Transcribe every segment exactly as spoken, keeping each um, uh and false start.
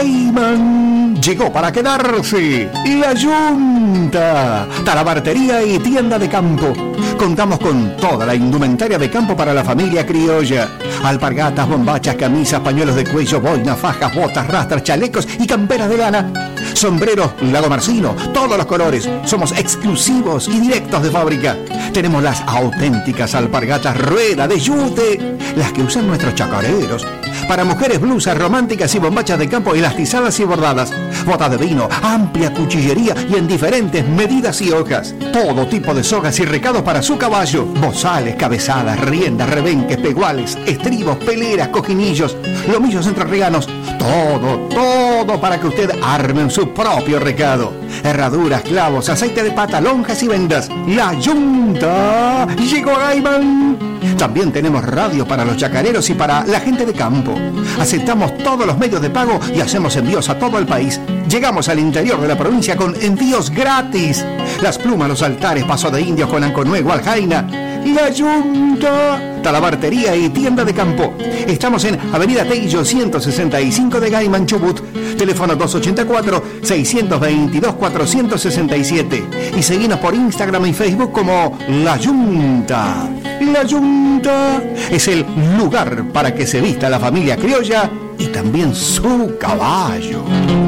Gaiman llegó para quedarse. La Yunta, talabartería y tienda de campo. Contamos con toda la indumentaria de campo para la familia criolla. Alpargatas, bombachas, camisas, pañuelos de cuello, boinas, fajas, botas, rastras, chalecos y camperas de lana. Sombreros Lago Marcino, todos los colores. Somos exclusivos y directos de fábrica. Tenemos las auténticas alpargatas rueda de yute, las que usan nuestros chacareros. Para mujeres, blusas románticas y bombachas de campo elastizadas y bordadas. Botas de vino, amplia cuchillería y en diferentes medidas y hojas. Todo tipo de sogas y recados para su caballo. Bozales, cabezadas, riendas, rebenques, peguales, estribos, peleras, cojinillos, lomillos entrerrianos. Todo, todo para que usted arme su propio recado. Herraduras, clavos, aceite de pata, lonjas y vendas. La Yunta llegó a Gaiman. También tenemos radio para los chacareros y para la gente de campo. Aceptamos todos los medios de pago y hacemos envíos a todo el país. Llegamos al interior de la provincia con envíos gratis. Las plumas, los altares, paso de indios con Anconué, Gualjaina. La Yunta, talabartería y tienda de campo. Estamos en Avenida Teillo ciento sesenta y cinco de Gaiman, Chubut. Teléfono dos ochenta y cuatro, seiscientos veintidós, cuatrocientos sesenta y siete. Y seguinos por Instagram y Facebook como La Yunta. La Yunta es el lugar para que se vista la familia criolla y también su caballo.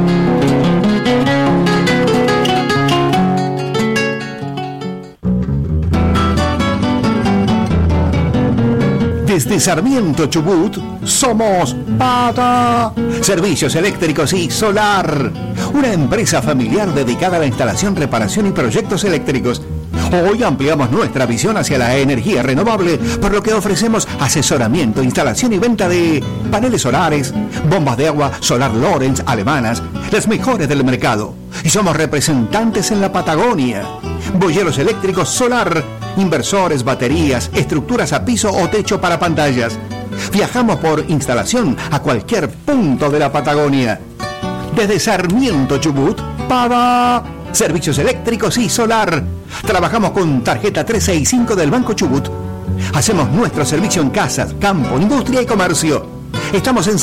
Desde Sarmiento, Chubut, somos Pata Servicios Eléctricos y Solar, una empresa familiar dedicada a la instalación, reparación y proyectos eléctricos. Hoy ampliamos nuestra visión hacia la energía renovable, por lo que ofrecemos asesoramiento, instalación y venta de paneles solares, bombas de agua Solar Lorenz alemanas, las mejores del mercado. Y somos representantes en la Patagonia. Boyeros eléctricos Solar, inversores, baterías, estructuras a piso o techo para pantallas. Viajamos por instalación a cualquier punto de la Patagonia. Desde Sarmiento, Chubut, para Servicios Eléctricos y Solar. Trabajamos con tarjeta trescientos sesenta y cinco del Banco Chubut. Hacemos nuestro servicio en casas, campo, industria y comercio. Estamos en